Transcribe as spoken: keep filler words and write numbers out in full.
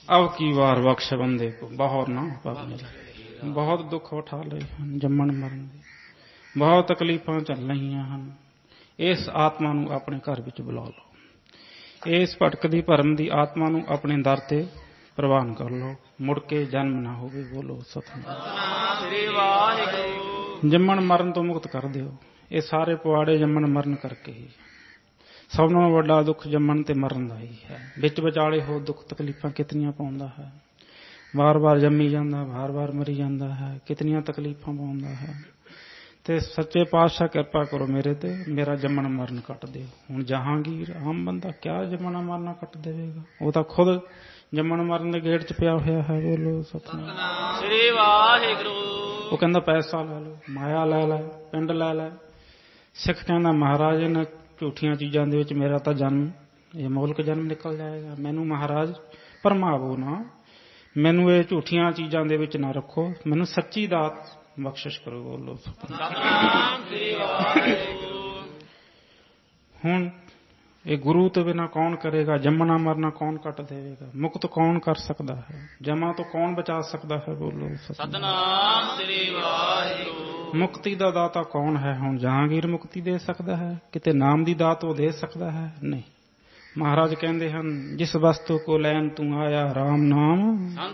अब की बार बख्श बंदे को बहुत ना बहुत दुख उठा लए ਹਨ ਜੰਮਣ ਮਰਨ ਦੇ ਬਹੁਤ ਤਕਲੀਫਾਂ ਚੱਲ ਰਹੀਆਂ ਹਨ। ਇਸ ਆਤਮਾ ਨੂੰ ਆਪਣੇ ਘਰ ਵਿੱਚ ਬੁਲਾ ਲਓ। ਇਸ ਭਟਕਦੀ ਭਰਮ ਦੀ ਆਤਮਾ ਨੂੰ ਆਪਣੇ ਦਰ ਤੇ ਪ੍ਰਵਾਨ ਕਰ ਲਓ। ਮੁੜ ਕੇ ਜਨਮ ਨਾ ਹੋਵੇ। ਬੋਲੋ ਸਤਿਨਾਮ ਸ੍ਰੀ ਵਾਹਿਗੁਰੂ। ਜੰਮਣ ਮਰਨ ਤੋਂ ਮੁਕਤ ਕਰ ਦਿਓ। ਇਹ ਸਾਰੇ ਪਵਾੜੇ ਜੰਮਣ ਮਰਨ ਕਰਕੇ ਹੀ। ਸਭ ਨਾਲੋਂ ਵੱਡਾ ਦੁੱਖ ਜੰਮਣ ਤੇ ਮਰਨ ਦਾ ਹੀ ਹੈ। ਵਿੱਚ ਵਿਚਾਲੇ ਹੋਰ ਦੁੱਖ ਤਕਲੀਫਾਂ ਕਿਤਨੀਆਂ ਪਾਉਂਦਾ ਹੈ। ਵਾਰ ਵਾਰ ਜੰਮੀ ਜਾਂਦਾ, ਵਾਰ ਵਾਰ ਮਰੀ ਜਾਂਦਾ ਹੈ। ਕਿਤਨੀਆਂ ਤਕਲੀਫਾਂ ਪਾਉਂਦਾ ਹੈ। ਤੇ ਸੱਚੇ ਪਾਤਸ਼ਾਹ ਕਿਰਪਾ ਕਰੋ ਮੇਰੇ ਤੇ, ਮੇਰਾ ਜੰਮਣ ਮਰਨ ਕੱਟ ਦਿਓ। ਹੁਣ ਜਹਾਂਗੀਰ ਆਮ ਬੰਦਾ ਕਿਆ ਜੰਮਣਾ ਮਰਨਾ ਕੱਟ ਦੇਵੇਗਾ। ਉਹ ਤਾਂ ਖੁਦ ਜੰਮਣ ਮਰਨ ਦੇ ਗੇਟ 'ਚ ਪਿਆ ਹੋਇਆ ਹੈ। ਬੋਲੋ ਸਤਿਨਾਮ ਸ੍ਰੀ ਵਾਹਿਗੁਰੂ। ਉਹ ਕਹਿੰਦਾ ਪੈਸਾ ਲੈ ਲਓ, ਮਾਇਆ ਲੈ ਲੈ, ਪਿੰਡ ਲੈ ਲੈ। ਸਿੱਖ ਕਹਿੰਦਾ ਮਹਾਰਾਜ ਇਹਨਾਂ ਝੂਠੀਆਂ ਚੀਜ਼ਾਂ ਦੇ ਵਿੱਚ ਮੇਰਾ ਤਾਂ ਜਨਮ, ਇਹ ਮੌਲਿਕ ਜਨਮ ਨਿਕਲ ਜਾਏਗਾ। ਮੈਨੂੰ ਮਹਾਰਾਜ ਭਰਮਾਵੋ ਨਾ, ਮੈਨੂੰ ਇਹ ਝੂਠੀਆਂ ਚੀਜ਼ਾਂ ਦੇ ਵਿੱਚ ਨਾ ਰੱਖੋ, ਮੈਨੂੰ ਸੱਚੀ ਦਾਤ ਬਖਸ਼ਿਸ਼ ਕਰੋ। ਬੋਲੋ ਸਤਿਨਾਮ ਸ੍ਰੀ ਵਾਹਿਗੁਰੂ। ਹੁਣ ਇਹ ਗੁਰੂ ਤੋਂ ਬਿਨਾਂ ਕੌਣ ਕਰੇਗਾ। ਜੰਮਣਾ ਮਰਨਾ ਕੌਣ ਕੱਟ ਦੇਵੇਗਾ। ਮੁਕਤ ਕੌਣ ਕਰ ਸਕਦਾ ਹੈ। ਜਮਾ ਤੋਂ ਕੌਣ ਬਚਾ ਸਕਦਾ ਹੈ। ਬੋਲੋ ਸਤਿਨਾਮ ਸ੍ਰੀ ਵਾਹਿਗੁਰੂ। ਮੁਕਤੀ ਦਾ ਦਾਤਾ ਕੌਣ ਹੈ। ਹੁਣ ਜਹਾਂਗੀਰ ਮੁਕਤੀ ਦੇ ਸਕਦਾ ਹੈ। ਕਿਤੇ ਨਾਮ ਦੀ ਦਾਤ ਉਹ ਦੇ ਸਕਦਾ ਹੈ। ਨਹੀਂ। ਮਹਾਰਾਜ ਕਹਿੰਦੇ ਹਨ ਜਿਸ ਵਸਤੂ ਕੋ ਲੈਣ ਤੂੰ ਆਇਆ ਰਾਮ ਨਾਮ